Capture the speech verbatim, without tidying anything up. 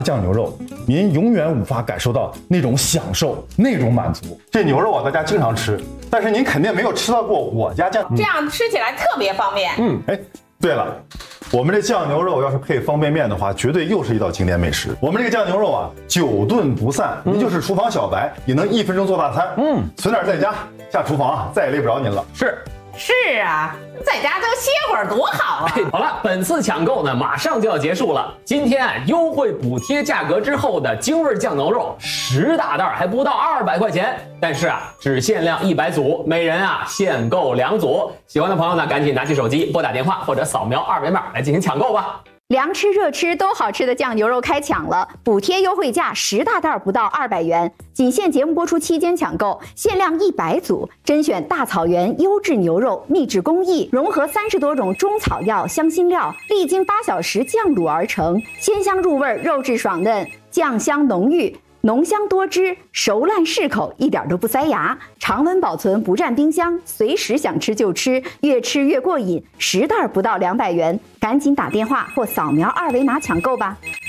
酱牛肉，您永远无法感受到那种享受、那种满足。这牛肉啊，大家经常吃，但是您肯定没有吃到过我家酱， 这样吃起来特别方便。 嗯，哎，对了，我们这酱牛肉要是配方便面的话，绝对又是一道经典美食。我们这个酱牛肉啊，久炖不散，您就是厨房小白，也能一分钟做大餐。嗯，存点在家，下厨房啊，再也累不着您了。 是。 是啊，在家就歇会儿多好啊！ 好了，本次抢购呢马上就要结束了。今天啊，优惠补贴价格之后的京味酱牛肉十大袋还不到二百块钱，但是啊，只限量一百组，每人啊限购两组。喜欢的朋友呢，赶紧拿起手机拨打电话或者扫描二维码来进行抢购吧。 凉吃热吃都好吃的酱牛肉开抢了，补贴优惠价十大袋不到二百元，仅限节目播出期间抢购，限量一百组，甄选大草原优质牛肉，秘制工艺，融合三十多种中草药、香辛料，历经八小时酱卤而成，鲜香入味，肉质爽嫩，酱香浓郁。浓香多汁，熟烂适口，一点都不塞牙，常温保存，不占冰箱，随时想吃就吃，越吃越过瘾。十袋不到两百元，赶紧打电话或扫描二维码抢购吧。